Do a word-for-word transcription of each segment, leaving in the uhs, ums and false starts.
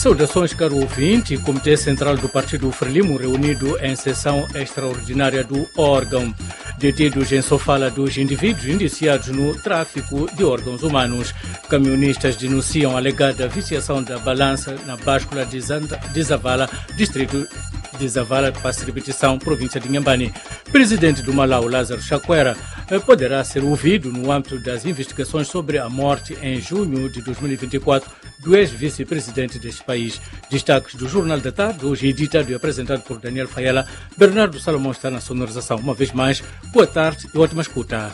Saudações, caro ouvinte. O Comitê Central do Partido Frelimo reunido em sessão extraordinária do órgão. Detidos em Sofala dos indivíduos indiciados no tráfico de órgãos humanos. Camionistas denunciam a alegada viciação da balança na báscula de, Zanda, de Zavala, distrito de Zavala, Passo de Repetição, província de Inhambane. Presidente do Malau, Lázaro Chakwera, poderá ser ouvido no âmbito das investigações sobre a morte em junho de dois mil e vinte e quatro do ex-vice-presidente deste país. Destaques do Jornal da Tarde, hoje editado e apresentado por Daniel Fayela. Bernardo Salomão está na sonorização. Uma vez mais, boa tarde e ótima escuta.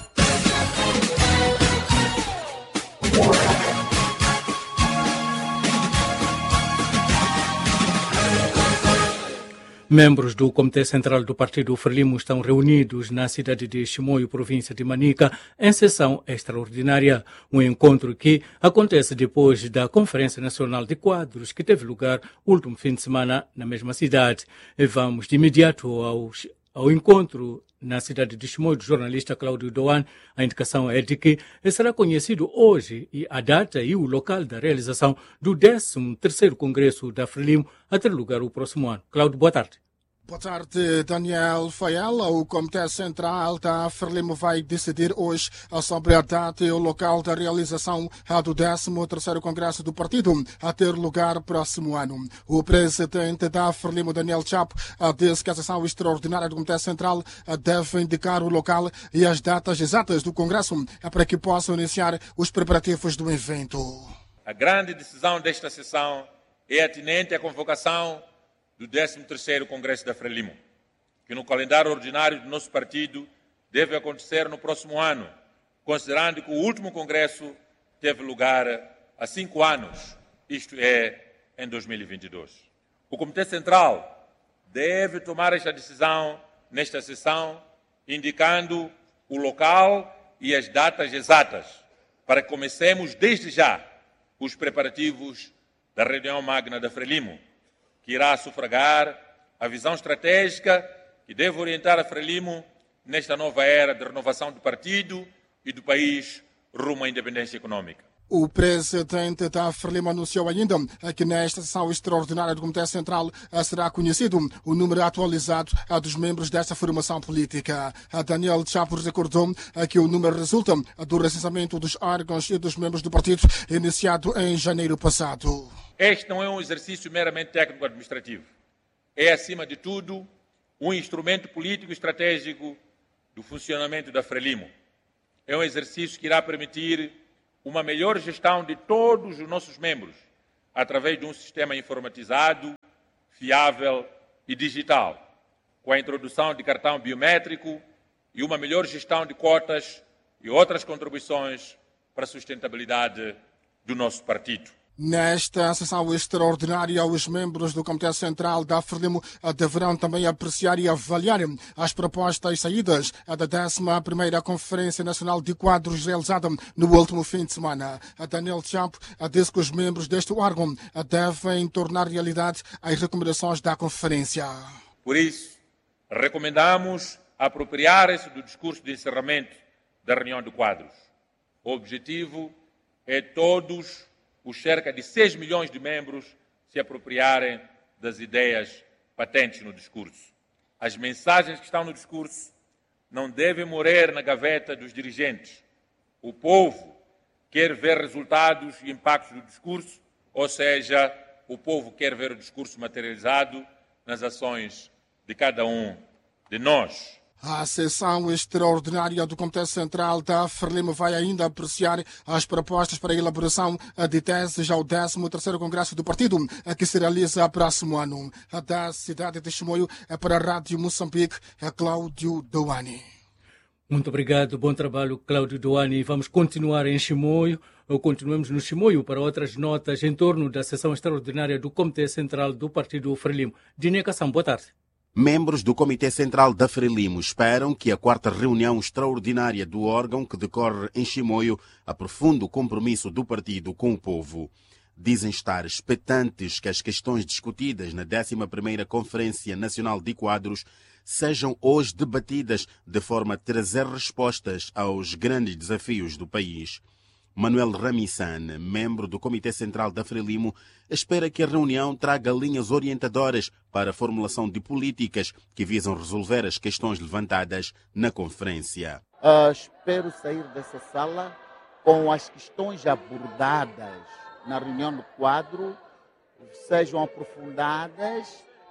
Membros do Comitê Central do Partido Frelimo estão reunidos na cidade de Chimoio, província de Manica, em sessão extraordinária. Um encontro que acontece depois da Conferência Nacional de Quadros, que teve lugar o último fim de semana na mesma cidade. E vamos de imediato ao, ao encontro na cidade de Chimoio do jornalista Cláudio Doan. A indicação é de que será conhecido hoje a data e o local da realização do décimo terceiro Congresso da Frelimo a ter lugar o próximo ano. Cláudio, boa tarde. Boa tarde, Daniel Fayela. O Comitê Central da Frelimo vai decidir hoje sobre a data e o local da realização do décimo terceiro Congresso do Partido a ter lugar próximo ano. O presidente da Frelimo, Daniel Chapo, disse que a sessão extraordinária do Comitê Central deve indicar o local e as datas exatas do Congresso para que possam iniciar os preparativos do evento. A grande decisão desta sessão é atinente à convocação do décimo terceiro Congresso da Frelimo, que no calendário ordinário do nosso partido deve acontecer no próximo ano, considerando que o último Congresso teve lugar há cinco anos, isto é, em dois mil e vinte e dois. O Comitê Central deve tomar esta decisão nesta sessão, indicando o local e as datas exatas, para que comecemos desde já os preparativos da reunião magna da Frelimo, que irá sufragar a visão estratégica que deve orientar a Frelimo nesta nova era de renovação do partido e do país rumo à independência econômica. O presidente da Frelimo anunciou ainda que nesta sessão extraordinária do Comitê Central será conhecido o número atualizado dos membros desta formação política. Daniel Chapo recordou que o número resulta do recenseamento dos órgãos e dos membros do partido iniciado em janeiro passado. Este não é um exercício meramente técnico-administrativo. É, acima de tudo, um instrumento político e estratégico do funcionamento da Frelimo. É um exercício que irá permitir uma melhor gestão de todos os nossos membros, através de um sistema informatizado, fiável e digital, com a introdução de cartão biométrico e uma melhor gestão de cotas e outras contribuições para a sustentabilidade do nosso partido. Nesta sessão extraordinária, os membros do Comitê Central da Frelimo deverão também apreciar e avaliar as propostas saídas da décima primeira Conferência Nacional de Quadros realizada no último fim de semana. Daniel Chapo disse que os membros deste órgão devem tornar realidade as recomendações da conferência. Por isso, recomendamos apropriar-se do discurso de encerramento da reunião de quadros. O objetivo é todos os cerca de seis milhões de membros se apropriarem das ideias patentes no discurso. As mensagens que estão no discurso não devem morrer na gaveta dos dirigentes. O povo quer ver resultados e impactos do discurso, ou seja, o povo quer ver o discurso materializado nas ações de cada um de nós. A sessão extraordinária do Comitê Central da Frelimo vai ainda apreciar as propostas para a elaboração de teses ao décimo terceiro Congresso do Partido, que se realiza próximo ano. Da cidade de Chimoio, para a Rádio Moçambique, é Cláudio Doani. Muito obrigado, bom trabalho, Cláudio Doani. Vamos continuar em Chimoio, ou continuamos no Chimoio para outras notas em torno da sessão extraordinária do Comitê Central do Partido Frelimo. Diné Kassam, boa tarde. Membros do Comitê Central da Frelimo esperam que a quarta reunião extraordinária do órgão, que decorre em Chimoio, aprofunde o compromisso do partido com o povo. Dizem estar expectantes que as questões discutidas na décima primeira Conferência Nacional de Quadros sejam hoje debatidas de forma a trazer respostas aos grandes desafios do país. Manuel Ramissan, membro do Comitê Central da Frelimo, espera que a reunião traga linhas orientadoras para a formulação de políticas que visam resolver as questões levantadas na conferência. Uh, espero sair dessa sala com as questões abordadas na reunião do quadro sejam aprofundadas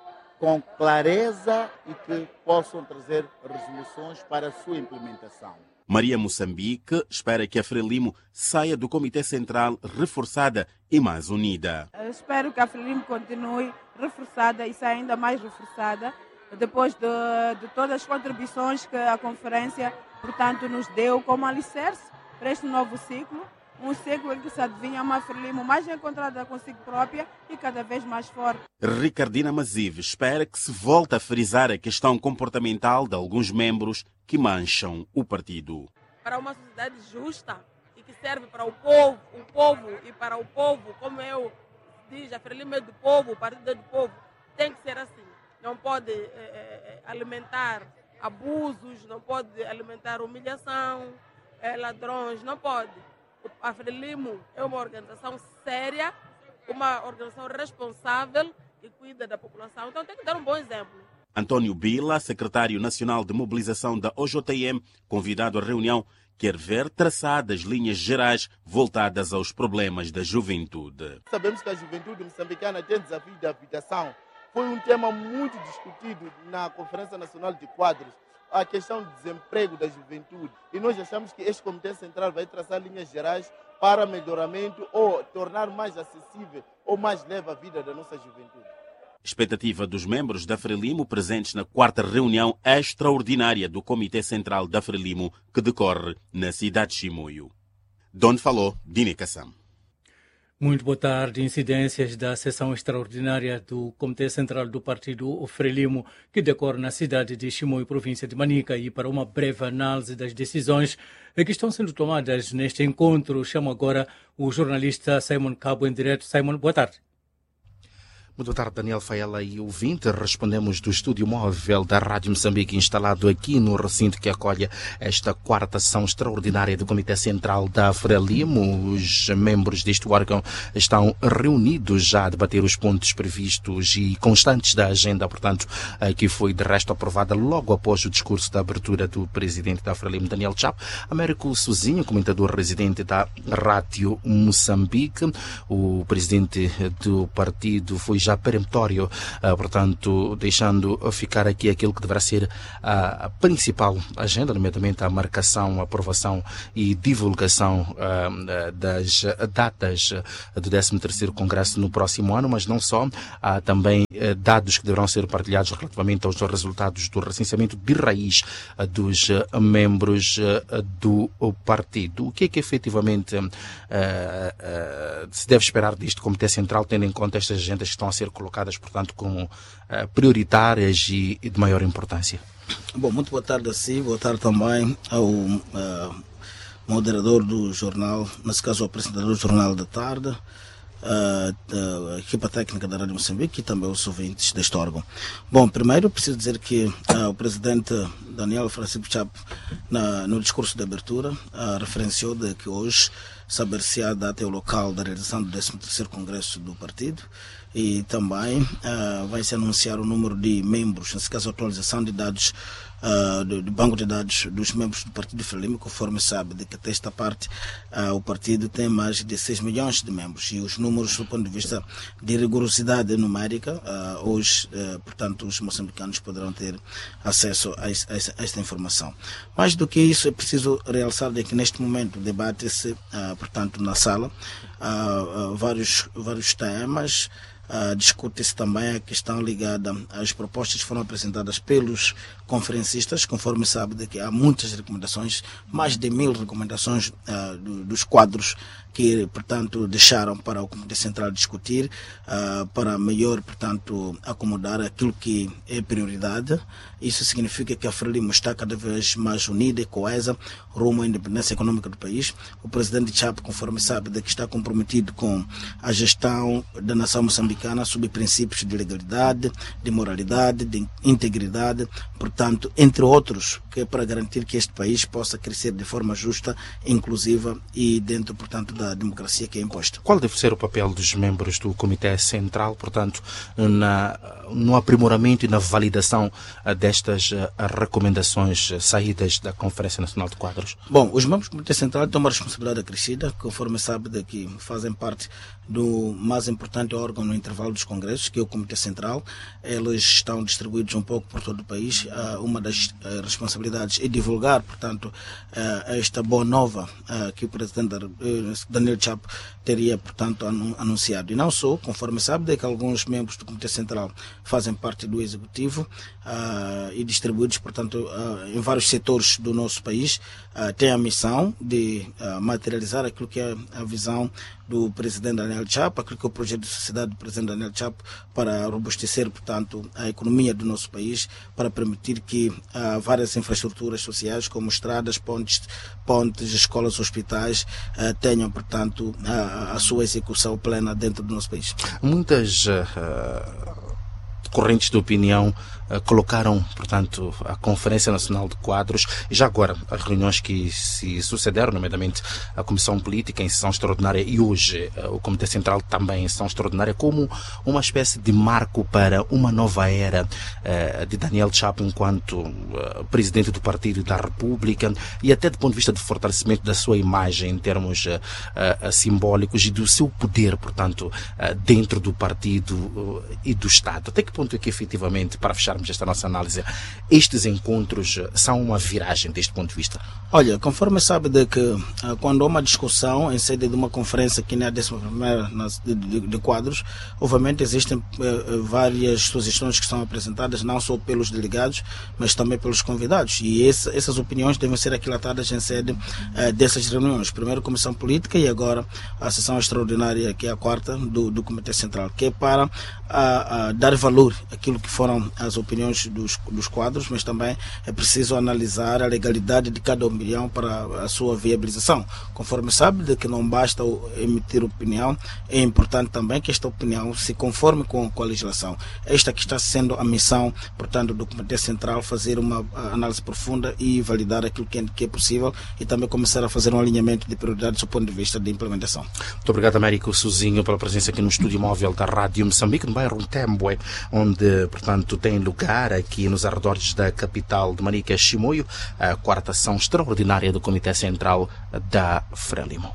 com clareza e que possam trazer resoluções para a sua implementação. Maria Moçambique espera que a Frelimo saia do Comitê Central reforçada e mais unida. Eu espero que a Frelimo continue reforçada e saia ainda mais reforçada depois de, de todas as contribuições que a conferência, portanto, nos deu como alicerce para este novo ciclo. Um ciclo em que se adivinha uma Frelimo mais encontrada consigo própria e cada vez mais forte. Ricardina Maziv espera que se volte a frisar a questão comportamental de alguns membros que mancham o partido. Para uma sociedade justa e que serve para o povo, o povo e para o povo, como eu diz, a Frelimo é do povo, o partido é do povo, tem que ser assim. Não pode é, alimentar abusos, não pode alimentar humilhação, é, ladrões, não pode. A Frelimo é uma organização séria, uma organização responsável e cuida da população. Então tem que dar um bom exemplo. António Bila, secretário nacional de mobilização da O J M, convidado à reunião, quer ver traçadas linhas gerais voltadas aos problemas da juventude. Sabemos que a juventude moçambicana tem desafio de habitação. Foi um tema muito discutido na Conferência Nacional de Quadros, a questão do desemprego da juventude. E nós achamos que este Comitê Central vai traçar linhas gerais para melhoramento ou tornar mais acessível ou mais leve a vida da nossa juventude. Expectativa dos membros da Frelimo presentes na quarta reunião extraordinária do Comitê Central da Frelimo, que decorre na cidade de Chimoio. Donde falou Dini Kassam. Muito boa tarde. Incidências da sessão extraordinária do Comitê Central do Partido Frelimo, que decorre na cidade de Chimoio, província de Manica, e para uma breve análise das decisões que estão sendo tomadas neste encontro, chamo agora o jornalista Simon Cabo em direto. Simon, boa tarde. Muito boa tarde, Daniel Faela e ouvinte. Respondemos do estúdio móvel da Rádio Moçambique, instalado aqui no recinto que acolhe esta quarta sessão extraordinária do Comitê Central da Frelimo. Os membros deste órgão estão reunidos já a debater os pontos previstos e constantes da agenda, portanto, que foi de resto aprovada logo após o discurso da abertura do presidente da Frelimo, Daniel Chapo. Américo Sozinho, comentador residente da Rádio Moçambique, o presidente do partido foi já peremptório, uh, portanto, deixando ficar aqui aquilo que deverá ser a principal agenda, nomeadamente a marcação, a aprovação e divulgação uh, das datas do décimo terceiro Congresso no próximo ano, mas não só, há também uh, dados que deverão ser partilhados relativamente aos resultados do recenseamento de raiz uh, dos uh, membros uh, do partido. O que é que efetivamente uh, uh, se deve esperar deste Comitê Central, tendo em conta estas agendas que estão a ser colocadas, portanto, como uh, prioritárias e, e de maior importância? Bom, muito boa tarde a si, boa tarde também ao uh, moderador do jornal, nesse caso o apresentador do Jornal da Tarde, uh, da equipa técnica da Rádio Moçambique e também os ouvintes deste órgão. Bom, primeiro preciso dizer que uh, o presidente Daniel Francisco Chapo, na, no discurso de abertura, uh, referenciou de que hoje saber-se-á a data e o local da realização do décimo terceiro Congresso do partido, e também uh, vai se anunciar o número de membros, nesse caso a atualização de dados uh, do, do banco de dados dos membros do Partido Frelimo, conforme sabe de que até esta parte uh, o partido tem mais de seis milhões de membros, e os números do ponto de vista de rigorosidade numérica, uh, hoje, uh, portanto, os moçambicanos poderão ter acesso a, a, a esta informação. Mais do que isso, é preciso realçar de que neste momento debate-se, uh, portanto, na sala, uh, uh, vários, vários temas. Uh, discute-se também a questão ligada às propostas que foram apresentadas pelos conferencistas, conforme sabe de que há muitas recomendações, mais de mil recomendações uh, do, dos quadros que, portanto, deixaram para o Comitê Central discutir, uh, para melhor, portanto, acomodar aquilo que é prioridade. Isso significa que a Frelimo está cada vez mais unida e coesa rumo à independência econômica do país. O presidente Chapo, conforme sabe, de que está comprometido comprometido com a gestão da nação moçambicana sob princípios de legalidade, de moralidade, de integridade, portanto, entre outros, que é para garantir que este país possa crescer de forma justa, inclusiva e dentro, portanto, da democracia que é imposta. Qual deve ser o papel dos membros do Comitê Central, portanto, na, no aprimoramento e na validação destas recomendações saídas da Conferência Nacional de Quadros? Bom, os membros do Comitê Central têm uma responsabilidade acrescida, conforme sabe, de que fazem parte do mais importante órgão no intervalo dos congressos, que é o Comitê Central. Eles estão distribuídos um pouco por todo o país. Uma das responsabilidades é divulgar, portanto, esta boa nova que o presidente Daniel Chapo teria, portanto, anunciado. E não só, conforme sabe, de que alguns membros do Comitê Central fazem parte do Executivo e distribuídos, portanto, em vários setores do nosso país, têm a missão de materializar aquilo que é a visão do presidente Daniel Chapo, aquilo que é o projeto de sociedade do presidente Daniel Chapo, para robustecer, portanto, a economia do nosso país, para permitir que uh, várias infraestruturas sociais, como estradas, pontes, pontes escolas, hospitais, uh, tenham, portanto, a, a sua execução plena dentro do nosso país. Muitas uh, correntes de opinião uh, colocaram, portanto, a Conferência Nacional de Quadros, e já agora as reuniões que se sucederam, nomeadamente a Comissão Política em sessão extraordinária e hoje uh, o Comitê Central também em sessão extraordinária, como uma espécie de marco para uma nova era uh, de Daniel Chapo enquanto uh, presidente do Partido da República, e até do ponto de vista de fortalecimento da sua imagem em termos uh, uh, simbólicos e do seu poder, portanto, uh, dentro do partido uh, e do Estado. Até que ponto é que, efetivamente, para fecharmos esta nossa análise, estes encontros são uma viragem deste ponto de vista? Olha, conforme sabe de que uh, quando há uma discussão em sede de uma conferência que nem a décima primeira de, de, de quadros, obviamente existem uh, várias sugestões que são apresentadas não só pelos delegados, mas também pelos convidados, e esse, essas opiniões devem ser aquilatadas em sede uh, dessas reuniões. Primeiro a Comissão Política e agora a sessão extraordinária, que é a quarta do, do Comitê Central, que é para uh, uh, dar valor aquilo que foram as opiniões dos, dos quadros, mas também é preciso analisar a legalidade de cada opinião para a sua viabilização. Conforme sabe, de que não basta emitir opinião, é importante também que esta opinião se conforme com, com a legislação. Esta que está sendo a missão, portanto, do Comitê Central, fazer uma análise profunda e validar aquilo que é, que é possível, e também começar a fazer um alinhamento de prioridades do ponto de vista de implementação. Muito obrigado, Américo Sozinho, pela presença aqui no estúdio móvel da Rádio Moçambique, no bairro Tembue, onde, portanto, tem lugar aqui nos arredores da capital de Manica, Chimoio, a quarta sessão extraordinária do Comitê Central da Frelimo.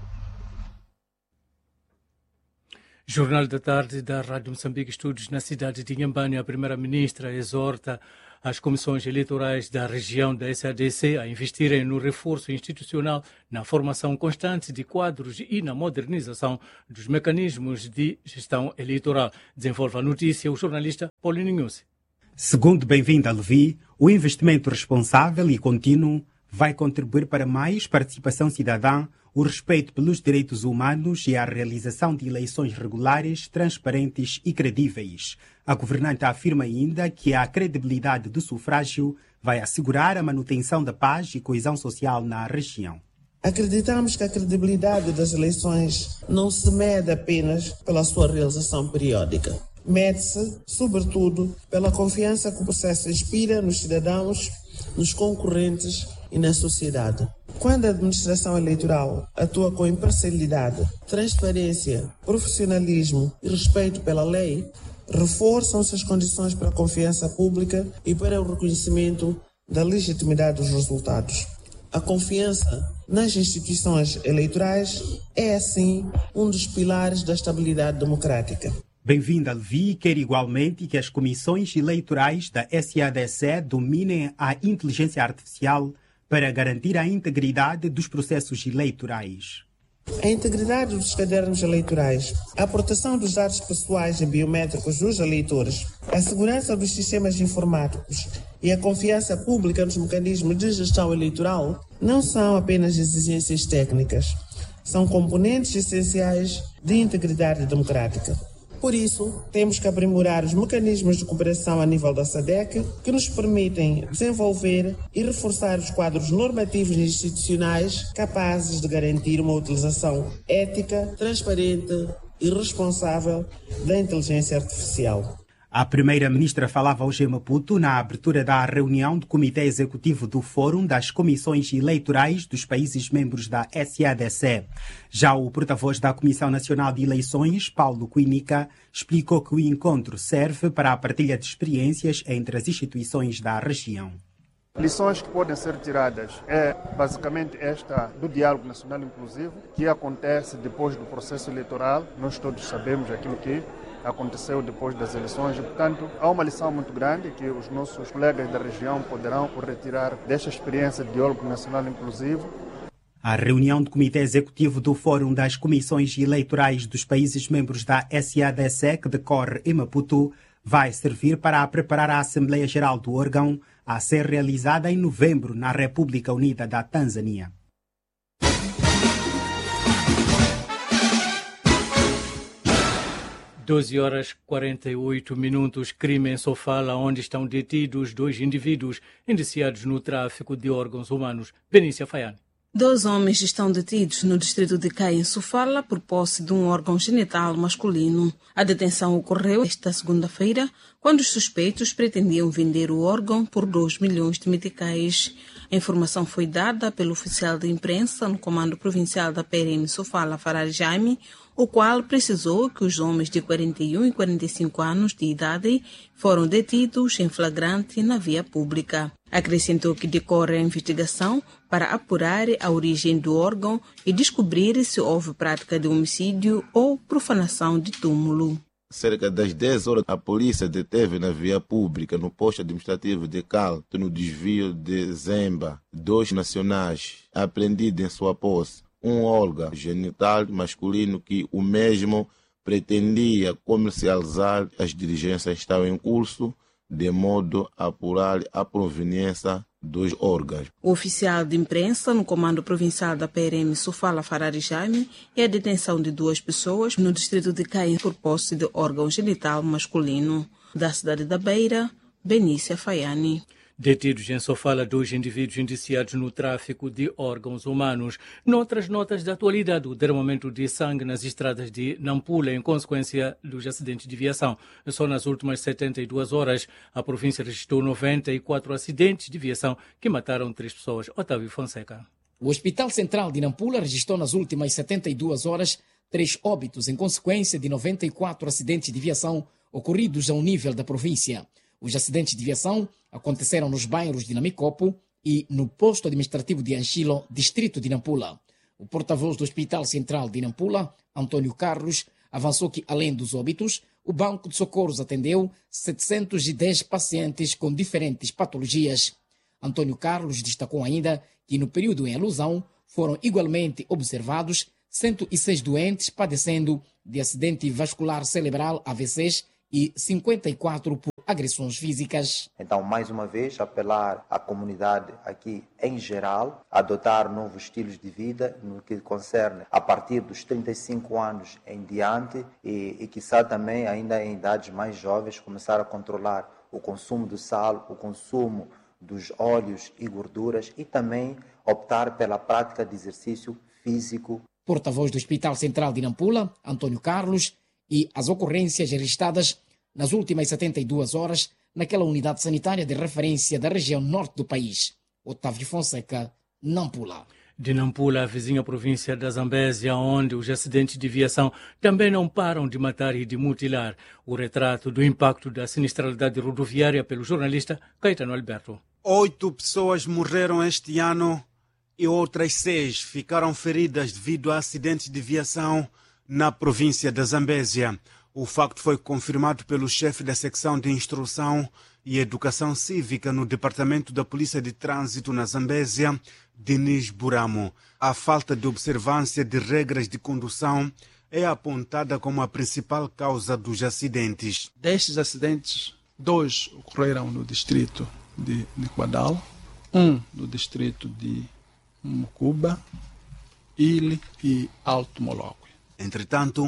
Jornal da Tarde da Rádio Moçambique, estudos na cidade de Inhambane. A primeira-ministra exorta as comissões eleitorais da região da S A D C a investirem no reforço institucional, na formação constante de quadros e na modernização dos mecanismos de gestão eleitoral. Desenvolve a notícia o jornalista Paulino Nhusi. Segundo Bem-vinda Levi, o investimento responsável e contínuo vai contribuir para mais participação cidadã, o respeito pelos direitos humanos e a realização de eleições regulares, transparentes e credíveis. A governante afirma ainda que a credibilidade do sufrágio vai assegurar a manutenção da paz e coesão social na região. Acreditamos que a credibilidade das eleições não se mede apenas pela sua realização periódica. Mede-se, sobretudo, pela confiança que o processo inspira nos cidadãos, nos concorrentes e na sociedade. Quando a administração eleitoral atua com imparcialidade, transparência, profissionalismo e respeito pela lei, reforçam-se as condições para a confiança pública e para o reconhecimento da legitimidade dos resultados. A confiança nas instituições eleitorais é, assim, um dos pilares da estabilidade democrática. Bem-vinda, Levi, quer igualmente que as comissões eleitorais da S A D C dominem a inteligência artificial para garantir a integridade dos processos eleitorais. A integridade dos cadernos eleitorais, a proteção dos dados pessoais e biométricos dos eleitores, a segurança dos sistemas informáticos e a confiança pública nos mecanismos de gestão eleitoral não são apenas exigências técnicas, são componentes essenciais de integridade democrática. Por isso, temos que aprimorar os mecanismos de cooperação a nível da SADC que nos permitem desenvolver e reforçar os quadros normativos e institucionais capazes de garantir uma utilização ética, transparente e responsável da inteligência artificial. A primeira-ministra falava hoje em Maputo na abertura da reunião do Comitê Executivo do Fórum das Comissões Eleitorais dos países membros da S A D C. Já o porta-voz da Comissão Nacional de Eleições, Paulo Quinica, explicou que o encontro serve para a partilha de experiências entre as instituições da região. Lições que podem ser tiradas é basicamente esta do diálogo nacional inclusivo, que acontece depois do processo eleitoral. Nós todos sabemos aquilo que aconteceu depois das eleições e, portanto, há uma lição muito grande que os nossos colegas da região poderão retirar desta experiência de diálogo nacional inclusivo. A reunião do Comitê Executivo do Fórum das Comissões Eleitorais dos países membros da S A D C, que decorre em Maputo, vai servir para preparar a Assembleia Geral do órgão a ser realizada em novembro na República Unida da Tanzânia. doze horas e quarenta e oito minutos, crime em Sofala, onde estão detidos dois indivíduos indiciados no tráfico de órgãos humanos. Benícia Faiane. Dois homens estão detidos no distrito de Caia, em Sofala, por posse de um órgão genital masculino. A detenção ocorreu esta segunda-feira, quando os suspeitos pretendiam vender o órgão por dois milhões de meticais. A informação foi dada pelo oficial de imprensa no Comando Provincial da P R M Sofala, Farari Jaime, o qual precisou que os homens de quarenta e um e quarenta e cinco anos de idade foram detidos em flagrante na via pública. Acrescentou que decorre a investigação para apurar a origem do órgão e descobrir se houve prática de homicídio ou profanação de túmulo. Cerca das dez horas, a polícia deteve na via pública, no posto administrativo de Calto, no desvio de Zemba, dois nacionais apreendidos em sua posse. Um órgão genital masculino que o mesmo pretendia comercializar. As diligências estavam em curso, de modo a apurar a proveniência dos órgãos. O oficial de imprensa no Comando Provincial da P R M Sofala, Farari Jaime, e a detenção de duas pessoas no distrito de Caia por posse de órgão genital masculino. Da cidade da Beira, Benícia Faiane. Detidos em Sofala, dois indivíduos indiciados no tráfico de órgãos humanos. Noutras notas da atualidade, o derramamento de sangue nas estradas de Nampula em consequência dos acidentes de viação. Só nas últimas setenta e duas horas, a província registrou noventa e quatro acidentes de viação que mataram três pessoas. Otávio Fonseca. O Hospital Central de Nampula registrou nas últimas setenta e duas horas três óbitos em consequência de noventa e quatro acidentes de viação ocorridos ao nível da província. Os acidentes de viação aconteceram nos bairros de Namicopo e no posto administrativo de Anchilo, distrito de Nampula. O porta-voz do Hospital Central de Nampula, Antônio Carlos, avançou que, além dos óbitos, o Banco de Socorros atendeu setecentos e dez pacientes com diferentes patologias. Antônio Carlos destacou ainda que, no período em alusão, foram igualmente observados cento e seis doentes padecendo de acidente vascular cerebral, A V Cs, e cinquenta e quatro por agressões físicas. Então, mais uma vez, apelar à comunidade aqui em geral a adotar novos estilos de vida no que concerne a partir dos trinta e cinco anos em diante e, e quiçá também ainda em idades mais jovens começar a controlar o consumo do sal, o consumo dos óleos e gorduras e também optar pela prática de exercício físico. Porta-voz do Hospital Central de Nampula, Antônio Carlos, e as ocorrências registradas nas últimas setenta e duas horas naquela unidade sanitária de referência da região norte do país. Otávio Fonseca, Nampula. De Nampula, a vizinha província da Zambésia, onde os acidentes de viação também não param de matar e de mutilar. O retrato do impacto da sinistralidade rodoviária pelo jornalista Caetano Alberto. Oito pessoas morreram este ano e outras seis ficaram feridas devido a acidentes de viação na província da Zambésia. O facto foi confirmado pelo chefe da secção de Instrução e Educação Cívica no Departamento da Polícia de Trânsito na Zambésia, Denis Buramo. A falta de observância de regras de condução é apontada como a principal causa dos acidentes. Destes acidentes, dois ocorreram no distrito de Niquadal, um no distrito de Mucuba, Ile e Alto Moloque. Entretanto,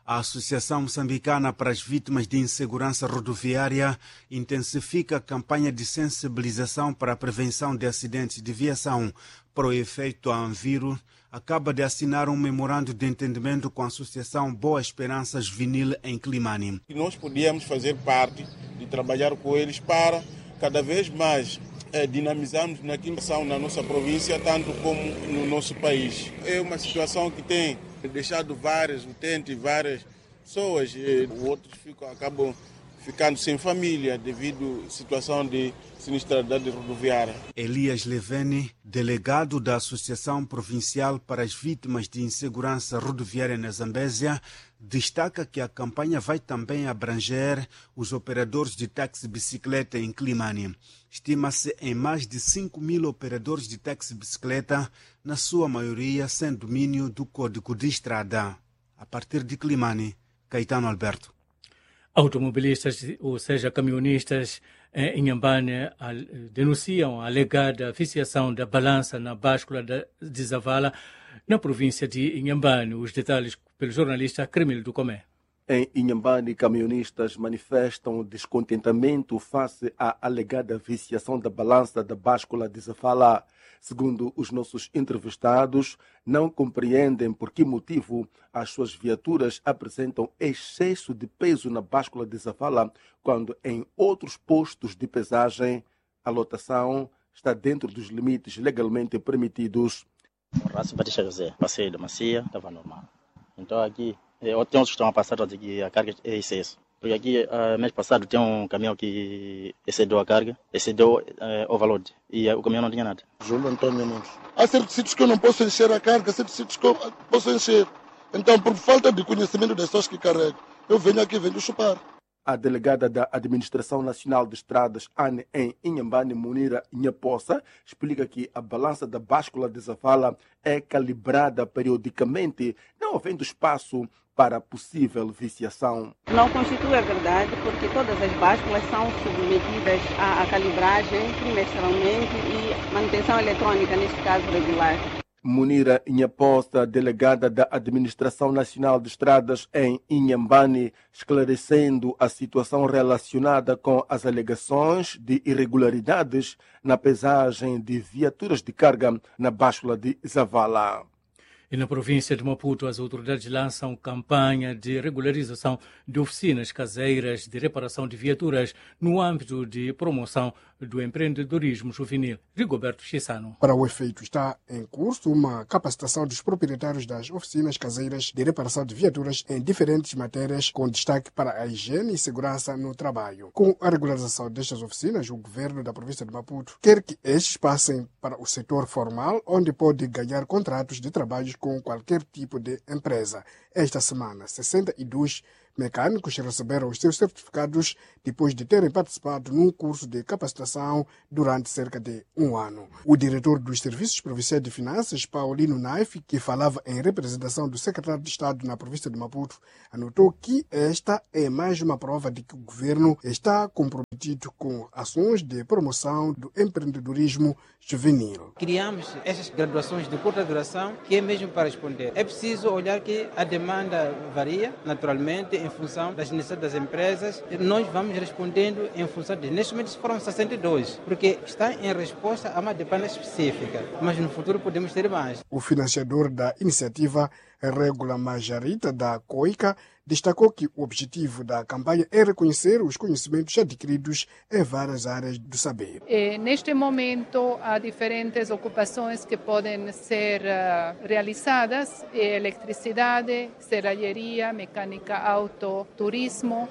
A Associação Moçambicana para as Vítimas de Insegurança Rodoviária intensifica a campanha de sensibilização para a prevenção de acidentes de viação. Para o efeito, a Anviro acaba de assinar um memorando de entendimento com a Associação Boa Esperança Juvenil em Climane. Nós podíamos fazer parte de trabalhar com eles para cada vez mais é, dinamizarmos naquilo que são na nossa província, tanto como no nosso país. É uma situação que tem deixado vários utentes, várias pessoas, e outros ficam, acabam ficando sem família devido à situação de sinistralidade rodoviária. Elias Levene, delegado da Associação Provincial para as Vítimas de Insegurança Rodoviária na Zambésia, destaca que a campanha vai também abranger os operadores de táxi-bicicleta em Climane. Estima-se em mais de cinco mil operadores de táxi-bicicleta, na sua maioria sem domínio do Código de Estrada. A partir de Climane, Caetano Alberto. Automobilistas, ou seja, caminhonistas em Inhambane, denunciam a alegada viciação da balança na báscula de Zavala, na província de Inhambane. Os detalhes pelo jornalista Cremil do Comé. Em Inhambane, caminhonistas manifestam descontentamento face à alegada viciação da balança da báscula de Zavala. Segundo os nossos entrevistados, não compreendem por que motivo as suas viaturas apresentam excesso de peso na báscula de Zavala, quando em outros postos de pesagem a lotação está dentro dos limites legalmente permitidos. Raça Batista José, passei da Macia, estava normal. Então aqui, tem outros que estão a passar aqui, a carga é excesso. Porque aqui, uh, mês passado, tem um caminhão que excedeu a carga, excedeu uh, overload, e uh, o caminhão não tinha nada. Júlio Antônio Nunes. Há certos sítios que eu não posso encher a carga, certos sítios que eu posso encher. Então, por falta de conhecimento das pessoas que carregam, eu venho aqui e venho chupar. A delegada da Administração Nacional de Estradas, A N, em Inhambane, Munira Inhaposa, explica que a balança da báscula de Zavala é calibrada periodicamente, não havendo espaço para possível viciação. Não constitui a verdade, porque todas as básculas são submetidas à, à calibragem trimestralmente e manutenção eletrônica, neste caso regular. Munira Inhaposa, delegada da Administração Nacional de Estradas em Inhambane, esclarecendo a situação relacionada com as alegações de irregularidades na pesagem de viaturas de carga na báscula de Zavala. E na província de Maputo, as autoridades lançam campanha de regularização de oficinas caseiras de reparação de viaturas no âmbito de promoção do empreendedorismo juvenil. Rigoberto Chissano. Para o efeito, está em curso uma capacitação dos proprietários das oficinas caseiras de reparação de viaturas em diferentes matérias, com destaque para a higiene e segurança no trabalho. Com a regularização destas oficinas, o governo da província de Maputo quer que estes passem para o setor formal, onde pode ganhar contratos de trabalho com qualquer tipo de empresa. Esta semana, sessenta e dois mecânicos receberam os seus certificados depois de terem participado num curso de capacitação durante cerca de um ano. O diretor dos Serviços Provinciais de Finanças, Paulino Naif, que falava em representação do secretário de Estado na província de Maputo, anotou que esta é mais uma prova de que o governo está comprometido com ações de promoção do empreendedorismo juvenil. Criamos essas graduações de curta duração, que é mesmo para responder. É preciso olhar que a demanda varia, naturalmente, em função das necessidades das empresas. Nós vamos respondendo em função de... Neste momento foram sessenta e dois, porque está em resposta a uma demanda específica, mas no futuro podemos ter mais. O financiador da iniciativa, Regula Majarita, da COICA, destacou que o objetivo da campanha é reconhecer os conhecimentos adquiridos em várias áreas do saber. E, neste momento, há diferentes ocupações que podem ser uh, realizadas: eletricidade, serralheria, mecânica auto, turismo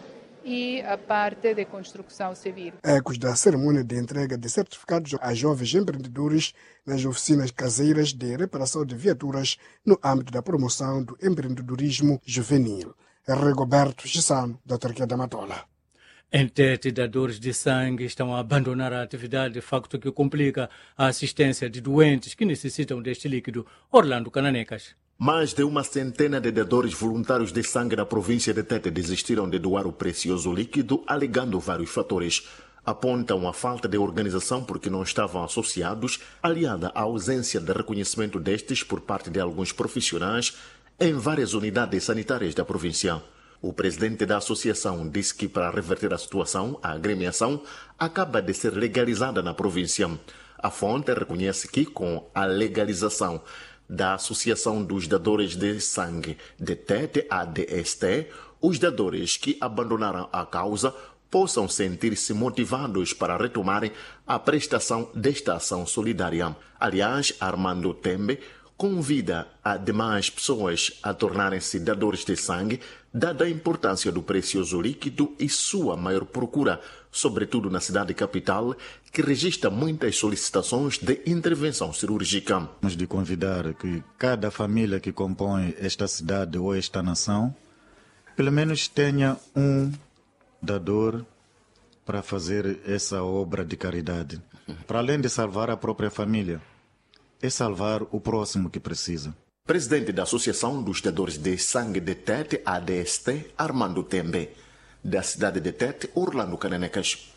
e a parte de construção civil. Ecos da cerimônia de entrega de certificados a jovens empreendedores nas oficinas caseiras de reparação de viaturas no âmbito da promoção do empreendedorismo juvenil. Rigoberto Chissano, da Autarquia da Matola. Entidades dadores de sangue estão a abandonar a atividade, facto que complica a assistência de doentes que necessitam deste líquido. Orlando Cananecas. Mais de uma centena de dadores voluntários de sangue na província de Tete desistiram de doar o precioso líquido, alegando vários fatores. Apontam a falta de organização porque não estavam associados, aliada à ausência de reconhecimento destes por parte de alguns profissionais, em várias unidades sanitárias da província. O presidente da associação disse que, para reverter a situação, a agremiação acaba de ser legalizada na província. A fonte reconhece que, com a legalização da Associação dos Dadores de Sangue de Tete, A D S T, os dadores que abandonaram a causa possam sentir-se motivados para retomarem a prestação desta ação solidária. Aliás, Armando Tembe convida a demais pessoas a tornarem-se dadores de sangue, dada a importância do precioso líquido e sua maior procura, sobretudo na cidade capital, que registra muitas solicitações de intervenção cirúrgica. Temos de convidar que cada família que compõe esta cidade ou esta nação, pelo menos tenha um dador para fazer essa obra de caridade. Para além de salvar a própria família, é salvar o próximo que precisa. Presidente da Associação dos Dadores de Sangue de Tete, A D S T, Armando Tembe. Da cidade de Tete, Orlando Cananecas.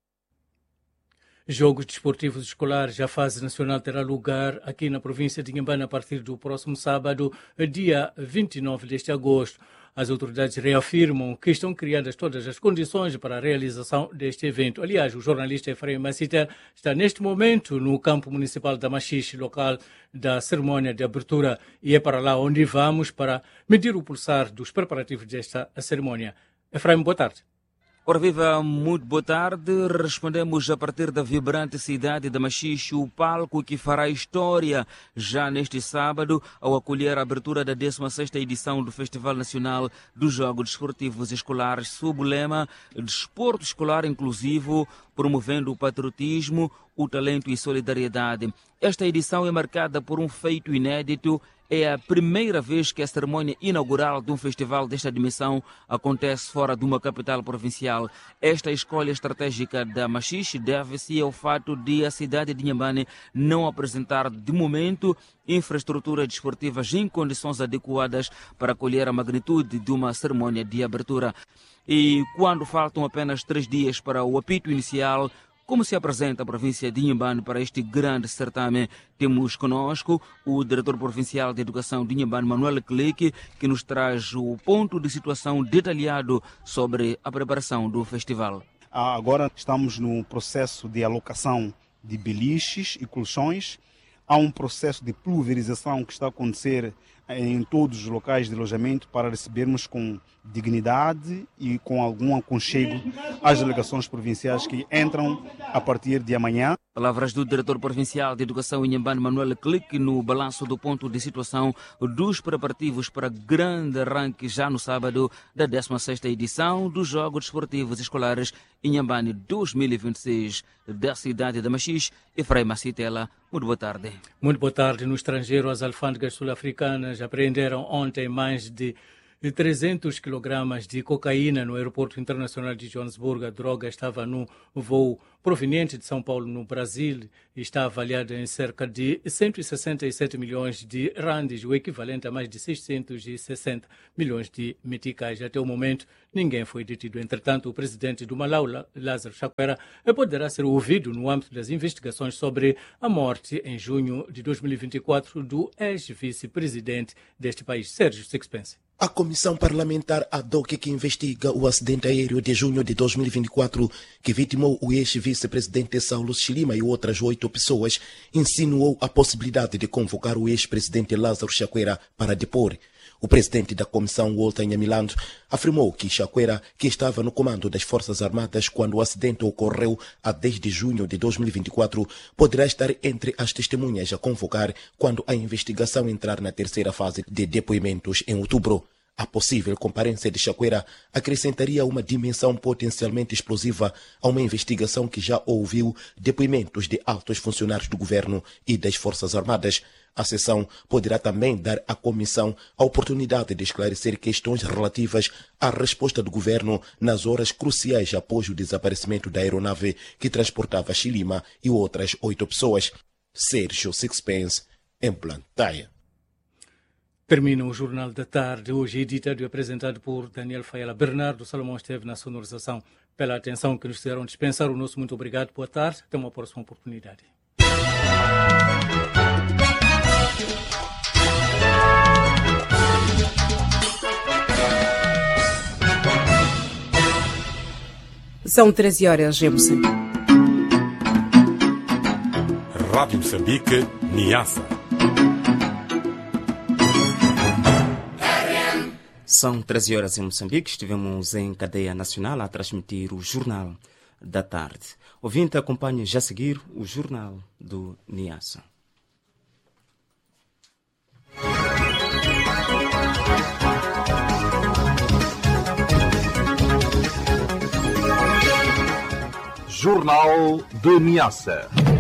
Jogos desportivos escolares, a fase nacional terá lugar aqui na província de Inhambane a partir do próximo sábado, dia vinte e nove de agosto. As autoridades reafirmam que estão criadas todas as condições para a realização deste evento. Aliás, o jornalista Efraim Maciter está neste momento no campo municipal da Machixe, local da cerimônia de abertura, e é para lá onde vamos para medir o pulsar dos preparativos desta cerimônia. Efraim, boa tarde. Ora viva, muito boa tarde. Respondemos a partir da vibrante cidade da Machixe, o palco que fará história já neste sábado ao acolher a abertura da décima sexta edição do Festival Nacional dos Jogos Desportivos Escolares, sob o lema Desporto Escolar Inclusivo, promovendo o patriotismo, o talento e solidariedade. Esta edição é marcada por um feito inédito. É a primeira vez que a cerimônia inaugural de um festival desta dimensão acontece fora de uma capital provincial. Esta escolha estratégica da Machixe deve-se ao fato de a cidade de Inhambane não apresentar, de momento, infraestruturas desportivas em condições adequadas para acolher a magnitude de uma cerimônia de abertura. E quando faltam apenas três dias para o apito inicial, como se apresenta a província de Inhambane para este grande certame? Temos conosco o diretor provincial de Educação de Inhambane, Manuel Clique, que nos traz o ponto de situação detalhado sobre a preparação do festival. Agora estamos no processo de alocação de beliches e colchões. Há um processo de pulverização que está a acontecer em todos os locais de alojamento para recebermos com dignidade e com algum aconchego as delegações provinciais que entram a partir de amanhã. Palavras do diretor provincial de Educação Inhambane, Manuel Clique, no balanço do ponto de situação dos preparativos para grande arranque já no sábado da décima sexta edição dos Jogos Desportivos Escolares Inhambane dois mil e vinte e seis da cidade da Machixe. Efraim Macitela, muito boa tarde. Muito boa tarde. No estrangeiro, as alfândegas sul-africanas apreenderam ontem mais de trezentos quilogramas de cocaína no aeroporto internacional de Joanesburgo. A droga estava no voo proveniente de São Paulo, no Brasil, e está avaliada em cerca de cento e sessenta e sete milhões de randes, o equivalente a mais de seiscentos e sessenta milhões de meticais. Até o momento, ninguém foi detido. Entretanto, o presidente do Malau, Lázaro Chakwera, poderá ser ouvido no âmbito das investigações sobre a morte, em junho de dois mil e vinte e quatro, do ex-vice-presidente deste país, Sérgio Sixpence. A Comissão Parlamentar ad hoc que investiga o acidente aéreo de junho de dois mil e vinte e quatro, que vitimou o ex-vice-presidente Saulo Chilima e outras oito pessoas, insinuou a possibilidade de convocar o ex-presidente Lázaro Chakwera para depor. O presidente da comissão, Walter Nyamilandu, afirmou que Chakwera, que estava no comando das Forças Armadas quando o acidente ocorreu a dez de junho de dois mil e vinte e quatro, poderá estar entre as testemunhas a convocar quando a investigação entrar na terceira fase de depoimentos em outubro. A possível comparência de Chakwera acrescentaria uma dimensão potencialmente explosiva a uma investigação que já ouviu depoimentos de altos funcionários do governo e das Forças Armadas. A sessão poderá também dar à comissão a oportunidade de esclarecer questões relativas à resposta do governo nas horas cruciais após o desaparecimento da aeronave que transportava Chilima e outras oito pessoas. Sérgio Sixpence, em Blantyre. Termina o Jornal da Tarde, hoje editado e apresentado por Daniel Faiala. Bernardo Salomão esteve na sonorização. Pela atenção que nos fizeram dispensar, o nosso muito obrigado. Boa tarde, até uma próxima oportunidade. São treze horas em Moçambique. Rádio Moçambique, Niassa. São treze horas em Moçambique. Estivemos em cadeia nacional a transmitir o Jornal da Tarde. Ouvinte, acompanhe já a seguir o Jornal do Niassa. Jornal de Niassa.